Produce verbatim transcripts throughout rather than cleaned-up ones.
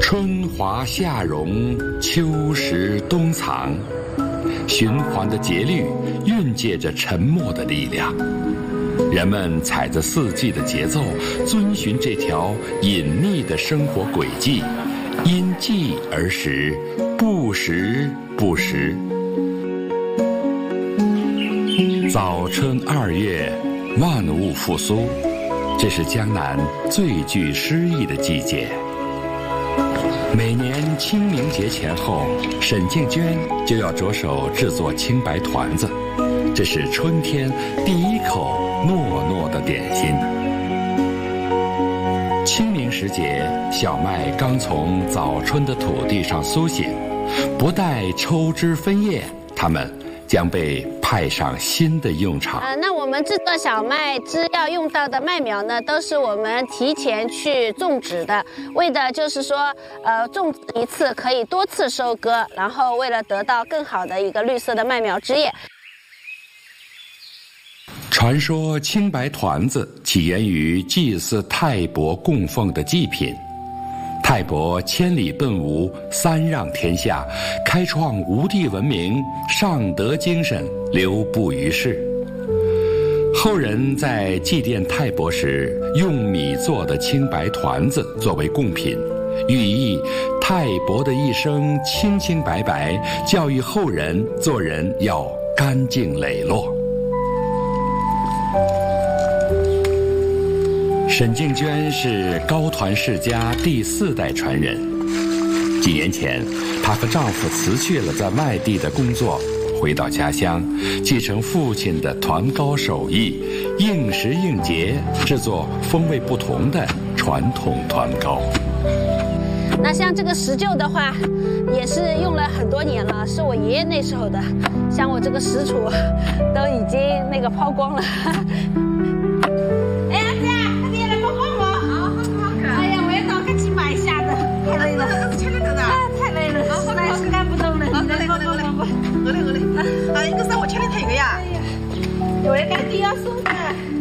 春华夏荣，秋实冬藏，循环的节律蕴藉着沉默的力量。人们踩着四季的节奏，遵循这条隐秘的生活轨迹，因季而时，不时不时。早春二月，万物复苏，这是江南最具诗意的季节。每年清明节前后，沈静娟就要着手制作青白团子，这是春天第一口糯糯的点心。清明时节，小麦刚从早春的土地上苏醒，不待抽枝分叶，它们将被派上新的用场。 呃，那我们制作小麦汁要用到的麦苗呢，都是我们提前去种植的，为的就是说，呃，种植一次可以多次收割，然后为了得到更好的一个绿色的麦苗汁液。 传说青白团子起源于祭祀泰伯供奉的祭品。泰伯千里奔吴，三让天下，开创吴地文明，尚德精神流布于世。后人在祭奠泰伯时，用米做的青白团子作为贡品，寓意泰伯的一生清清白白，教育后人做人要干净磊落。沈静娟是高团世家第四代传人。几年前，她和丈夫辞去了在外地的工作，回到家乡，继承父亲的团糕手艺，应时应节制作风味不同的传统团糕。 那像这个石臼的话，也是用了很多年了，是我爷爷那时候的。像我这个石杵，都已经那个抛光了。哎，儿子啊，快点来帮帮我！好，好，好。哎呀，我要到赶紧买下的，太累了。 儿子吃力的呢。 啊，太累了，实在是干不动了。 好，过来，过来，过来，过来，过来。啊，一个是我吃力太一个呀。 哎呀，有人赶紧要送的。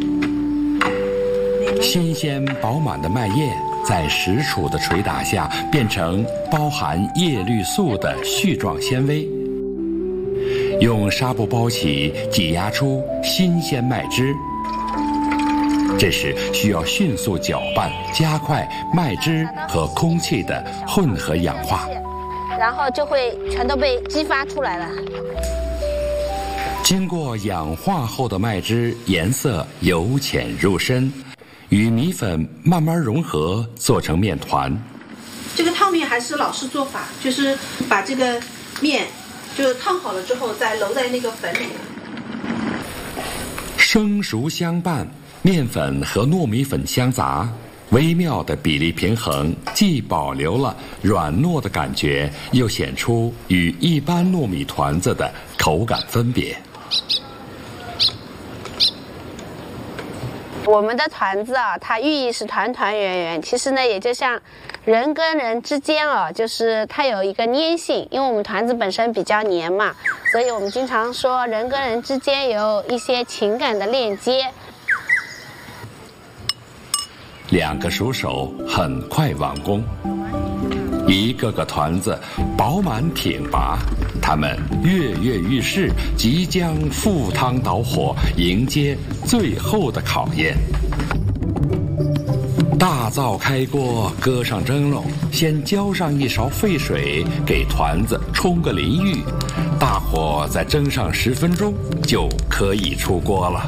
新鲜饱满的麦叶在石杵的捶打下，变成包含叶绿素的絮状纤维。用纱布包起，挤压出新鲜麦汁。这时需要迅速搅拌，加快麦汁和空气的混合氧化， 然后就会全都被激发出来了。 经过氧化后的麦汁颜色由浅入深，与米粉慢慢融合，做成面团。 这个烫面还是老式做法，就是把这个面就是烫好了之后，再揉在那个粉里。 生熟相伴，面粉和糯米粉相杂，微妙的比例平衡，既保留了软糯的感觉，又显出与一般糯米团子的口感分别。 我们的团子啊，它寓意是团团圆圆，其实呢，也就像人跟人之间啊，就是它有一个粘性，因为我们团子本身比较黏嘛，所以我们经常说人跟人之间有一些情感的链接。 两个熟手很快完工，一个个团子饱满挺拔，它们跃跃欲试，即将赴汤蹈火，迎接最后的考验。大灶开锅，搁上蒸笼，先浇上一勺沸水，给团子冲个淋浴，大火再蒸上十分钟，就可以出锅了。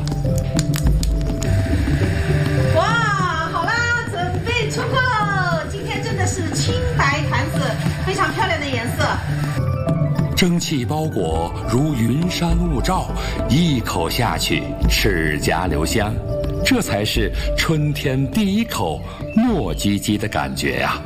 哇，好啦，准备出锅喽！今天真的是青白团子，非常漂亮的颜色。 蒸汽包裹如云山雾罩，一口下去，齿颊留香。这才是春天第一口糯叽叽的感觉呀、啊！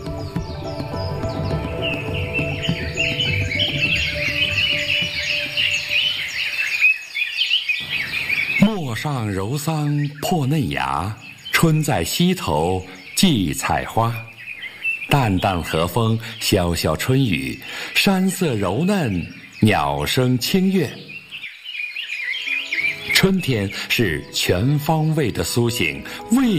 陌上柔桑破嫩芽，春在溪头荠菜花。淡淡和风，潇潇春雨，山色柔嫩，鸟声清悦。春天是全方位的苏醒，味